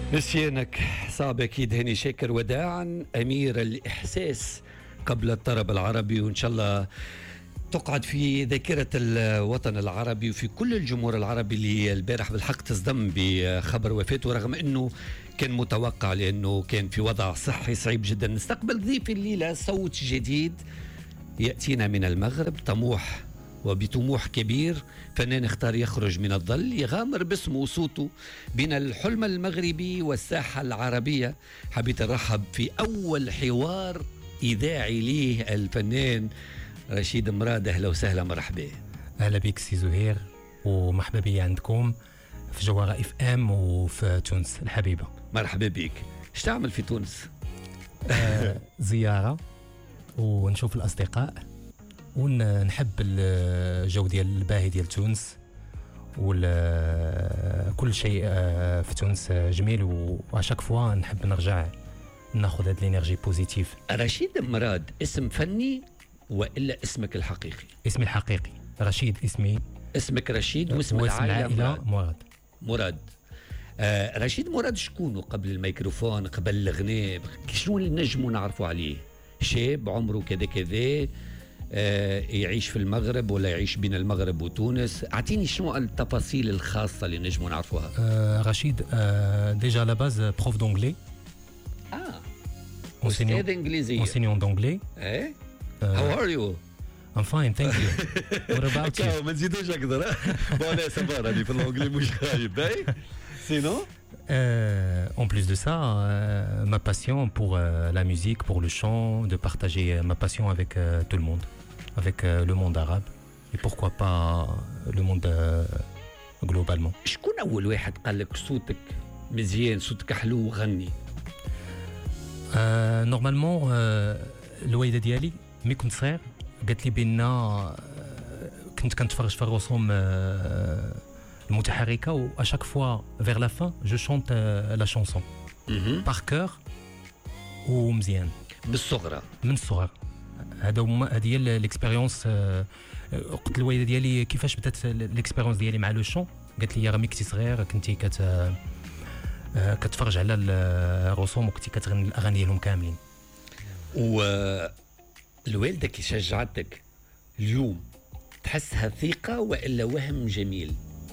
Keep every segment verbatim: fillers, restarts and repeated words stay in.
نسيانك صعب أكيد. هاني شاكر وداعا أمير الإحساس قبل الطرب العربي، وإن شاء الله تقعد في ذاكرة الوطن العربي وفي كل الجمهور العربي اللي البارح بالحق تصدم بخبر وفاته، رغم أنه كان متوقع لأنه كان في وضع صحي صعيب جدا. نستقبل ضيف الليلة صوت جديد يأتينا من المغرب، طموح وبطموح كبير، فنان اختار يخرج من الظل، يغامر باسمه وصوته بين الحلم المغربي والساحة العربية. حبيت نرحب في أول حوار إذاعي ليه الفنان رشيد مراد. أهلا وسهلا، مرحبا. أهلا بك سي زهير، ومرحبا بي عندكم في جوهرة اف ام وفي تونس الحبيبة. مرحبا بك. ايش تعمل في تونس؟ آه زيارة ونشوف الأصدقاء ونحب الجو ديال الباهي ديال تونس، وكل شيء في تونس جميل، وعشاك فوا نحب نرجع ناخذ هاد الانرجي بوزيتيف. رشيد مراد اسم فني وإلا اسمك الحقيقي؟ اسمي الحقيقي رشيد، اسمي اسمك رشيد واسم العائلة مراد. مراد, مراد. آه رشيد مراد شكونه قبل الميكروفون، قبل الغناء؟ شنو اللي نجموا نعرفوا عليه؟ شاب عمره كذا كذا، آه يعيش في المغرب ولا يعيش بين المغرب وتونس؟ اعطيني شنو التفاصيل الخاصة اللي نجموا نعرفوها. آه رشيد آه ديجا لا باز بروف دونجلي. اه أستاذ إنجليزي. enseignant d'anglais. إيه. How are you? I'm fine, thank you. What about you? ما نزيدوش أكثر. بون سافا راني في الأنجلي مش خايب. باي. Sinon? Euh, en plus de ça, euh, ma passion pour euh, la musique, pour le chant, de partager ma passion avec euh, tout le monde, avec euh, le monde arabe, et pourquoi pas le monde euh, globalement. شكون أول واحد قال لك صوتك مزيان، صوتك حلو وغني؟ آه نورمالمون آه الوالده ديالي مي كنت صغير قالت لي بان آه كنت كنتفرج في الرسوم آه المتحركه، و اشاك فوا فيغ لا فان جو شونت لا شانسون بار كور ومزيان بالصغرى من الصغر. هذا هذه هي الاكسبيريونس. آه قلت للوالده ديالي كيفاش بدات الاكسبيريونس ديالي مع لو شون، قالت لي راه مي كنتي صغير كنتي كت آه كتفرج على الرسوم وكنتي كتغني الاغاني ديالهم كاملين. والوالده كي شجعتك اليوم تحسها ثقه والا وهم جميل؟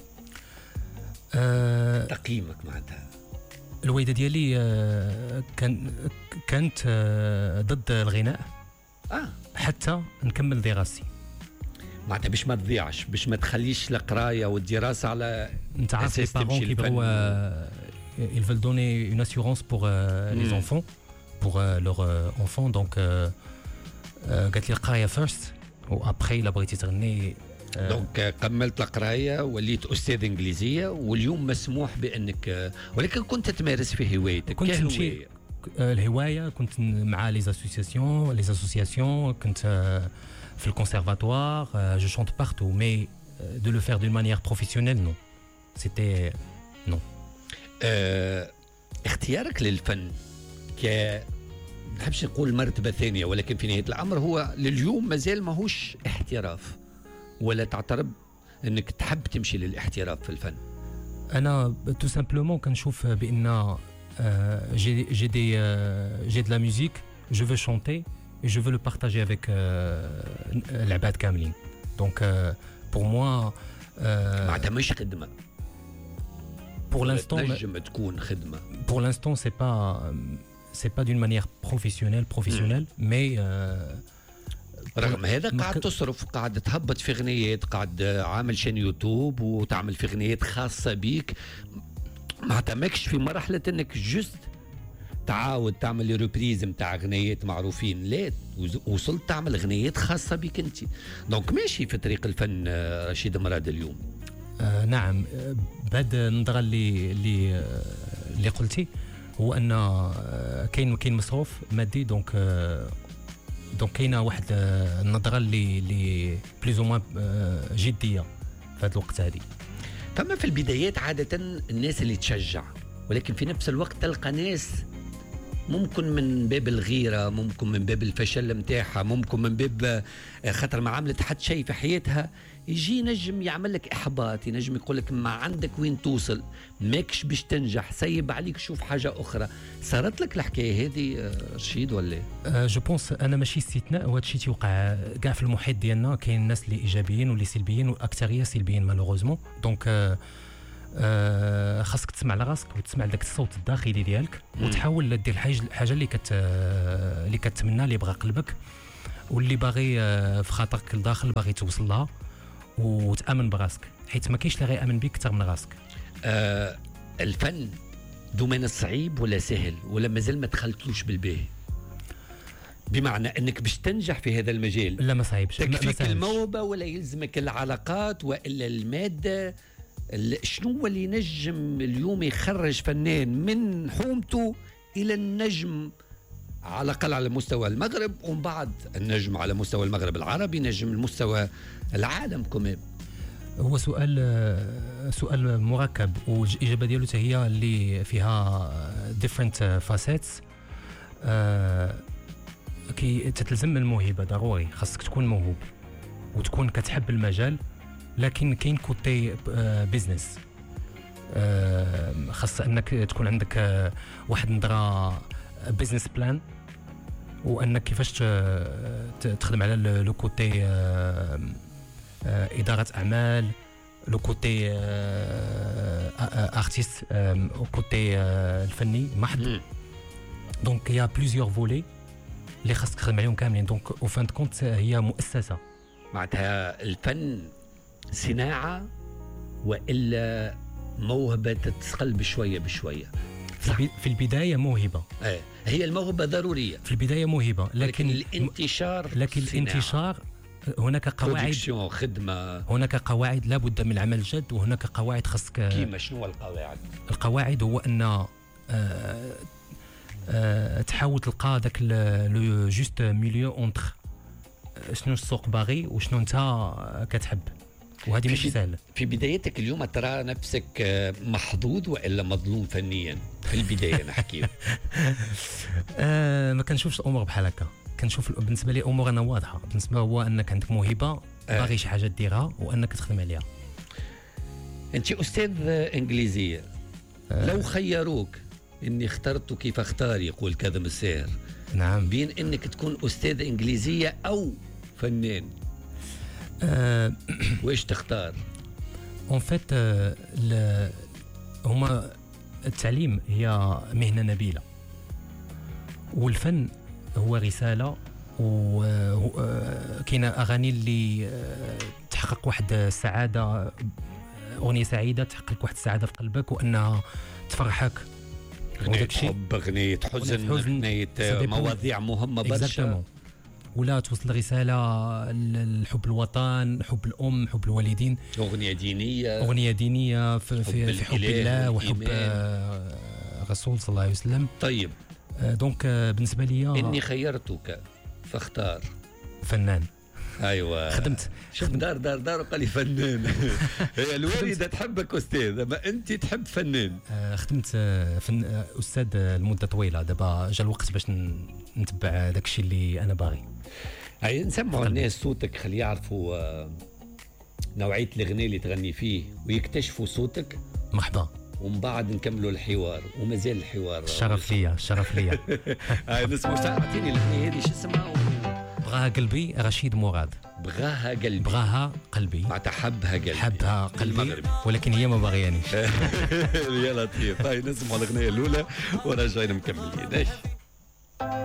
أه تقييمك معناتها. الوالده ديالي أه كان كانت أه ضد الغناء اه حتى نكمل دراستي، معناتها باش ما تضيعش، باش ما تخليش القرايه والدراسه على انت عارف لي بارون كيبغوا ils veulent donner une assurance pour euh, mm. les enfants, pour euh, leurs euh, enfants. Donc, قالت لي القراية first وأبخي إلا بغيتي تغني. دونك كملت القراية، وليت أستاذ إنجليزية، واليوم مسموح بأنك، ولكن كنت تمارس في هوايتك. كنت نمشي الهواية، كنت مع les associations les associations كنت في الكونسيرفاتوار. je chante partout, mais de le faire d'une manière professionnelle, non. C'était non. اه اختيارك للفن ك نحبش نقول مرتبة ثانية، ولكن في نهاية الأمر هو لليوم مازال ماهوش احتراف، ولا تعترف أنك تحب تمشي للاحتراف في الفن؟ أنا تو سامبلومون كنشوف بأن جي جي دي جي دو لا ميوزيك جو فو شونتي et je veux le partager avec العباد كاملين. دونك pour moi معناتها مش خدمة. Pour l'instant, pour l'instant, c'est pas, c'est pas d'une manière professionnelle, professionnelle, mm. mais. Euh, رغم هذا قاعد تصرف، قاعد تهبط في غنيات، قاعد عامل شان يوتيوب وتعمل في غنيات خاصة بيك. ما تمكش في مرحلة انك جست تعاود تعمل ريبريز متاع غنيات معروفين، لا وصلت تعمل غنيات خاصة بيك انت. دونك ماشي في طريق الفن رشيد مراد اليوم. آه نعم. بعد النظرة اللي اللي اللي قلتي هو ان كاين كاين مصروف مادي. دونك دونك كاينه واحد النظرة اللي اللي بليز او موان جدية في هذا الوقت هذه. فما في البدايات عادة الناس اللي تشجع، ولكن في نفس الوقت تلقى ناس ممكن من باب الغيرة، ممكن من باب الفشل متاعها، ممكن من باب خاطر ما عملت حد شيء في حياتها، يجي نجم يعمل لك إحباط، ينجم يقول لك ما عندك وين توصل، ماكش باش تنجح، سيب عليك شوف حاجة أخرى. صارت لك الحكاية هذه رشيد ولا؟ أه جو بونس أنا ماشي استثناء، وهذا الشيء تيوقع كاع في المحيط ديالنا. كاين الناس اللي إيجابيين واللي سلبيين، والأكثرية سلبيين مالوغوزمون. دونك أه أه خاصك تسمع لراسك وتسمع لذاك الصوت الداخلي ديالك، وتحاول دير الحاجة الحاجة اللي كت اللي كتمنى، اللي بغى قلبك واللي باغي في خاطرك الداخل باغي توصل لها، وتامن براسك، حيت ما كاينش اللي غيامن بك اكثر من راسك. آه الفن دومين صعيب ولا سهل ولا مازال ما دخلتلوش بالباهي؟ بمعنى انك باش تنجح في هذا المجال لا ما صعيبش، تكفيك الموهبه ولا يلزمك العلاقات والا الماده؟ شنو هو اللي ينجم اليوم يخرج فنان من حومته الى النجم على الأقل على مستوى المغرب، ومن بعد النجم على مستوى المغرب العربي، نجم المستوى العالم كمان؟ هو سؤال سؤال مركب، والإجابة ديالو هي اللي فيها different facets. آه كي تتلزم الموهبة ضروري، خاصك تكون موهوب وتكون كتحب المجال، لكن كاين كوتي بيزنس. آه خاص أنك تكون عندك آه واحد نظرة بيزنس بلان، وانك كيفاش تخدم على لو كوتي اداره اعمال، لو كوتي ارتيست، او كوتي الفني محض. دونك يا بليزيور فولي اللي خاصك تخدم عليهم كاملين. دونك او فان كونت هي مؤسسه. معناتها الفن صناعه والا موهبه تتقل بشويه بشويه؟ في البداية موهبة. ايه هي الموهبة ضرورية في البداية موهبة، لكن, لكن الانتشار لكن الانتشار هناك قواعد خدمة، هناك قواعد لا بد من العمل الجد، وهناك قواعد خاصك. كيما شنو القواعد؟ القواعد هو أن آه آه تحاول تلقى ذاك لو جوست ميليو اونتر شنو السوق باغي وشنو انت كتحب، وهذه ماشي سهله. في بدايتك اليوم ترى نفسك محظوظ والا مظلوم فنيا؟ في البدايه نحكي. آه ما كنشوفش الامور بحال هكا، كنشوف بالنسبه لي الامور انا واضحه. بالنسبه هو انك عندك موهبه باغي شي حاجه ديرها وانك تخدم عليها. انت استاذ انجليزيه، آه. لو خيروك اني اخترت كيف اختار يقول كاظم الساهر، نعم، بين انك تكون استاذ انجليزيه او فنان، أه وايش تختار؟ اون فيت أه هما التعليم هي مهنه نبيله، والفن هو رساله، وكاينه اغاني اللي تحقق واحد السعاده، اغنيه سعيده تحقق واحد السعاده في قلبك وانها تفرحك. غنية حب، غنية حزن، غنية مواضيع مهمه برشا، ولا توصل رسالة لحب الوطن، حب الأم، حب الوالدين، أغنية دينية، أغنية دينية في, في, في حب الله وحب الرسول صلى الله عليه وسلم. طيب دونك بالنسبة لي إني خيرتك فاختار فنان. ايوه خدمت شوف دار دار دار وقال لي فنان. هي الوالده تحبك استاذ، اما انت تحب فنان. خدمت فن استاذ لمده طويله، دابا جا الوقت باش نتبع داك الشيء اللي انا باغي. اي نسمعوا الناس صوتك، خلي يعرفوا نوعيه الاغنيه اللي تغني فيه ويكتشفوا صوتك. مرحبا، ومن بعد نكملوا الحوار، ومازال الحوار. الشرف ليا، الشرف ليا. هاي نسمعوا. اعطيني الاغنيه هذه شو اسمها؟ بغاها قلبي، رشيد مراد. بغاها قلبي، بغاها قلبي، معناتها حبها قلبي، حبها قلبي، ولكن هي ما باغيانيش. يا لطيف. هاي نسمعوا الاغنيه الاولى وراجعين مكملين.